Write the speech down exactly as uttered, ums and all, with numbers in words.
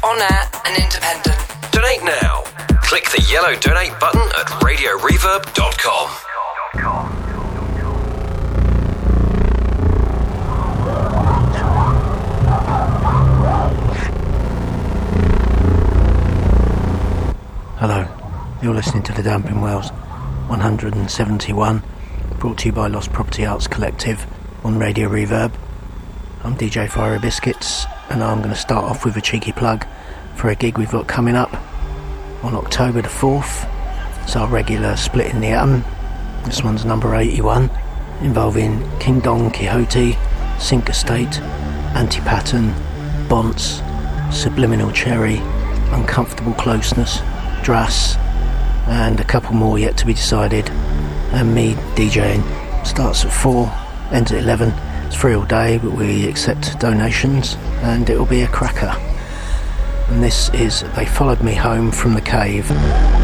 on air and independent. Donate now. Click the yellow donate button at radio reverb dot com. Hello, you're listening to The Damping Wells one hundred seventy-one, brought to you by Lost Property Arts Collective on Radio Reverb. I'm D J Fiery Biscuits, and I'm going to start off with a cheeky plug for a gig we've got coming up on October the fourth. It's our regular Split in the Atom. This one's number eighty-one, involving King Don Quixote, Sink Estate, Anti-Pattern, Bonts, Subliminal Cherry, Uncomfortable Closeness, Drass, and a couple more yet to be decided, and me DJing. Starts at four, ends at eleven. It's free all day, but we accept donations, and it'll be a cracker. And this is They Followed Me Home from the Cave.